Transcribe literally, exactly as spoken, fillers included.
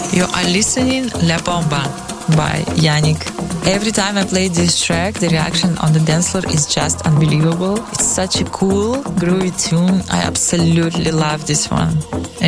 You are listening La Bomba by Yannick. Every time I play this track, the reaction on the dance floor is just unbelievable. It's such a cool, groovy tune. I absolutely love this one.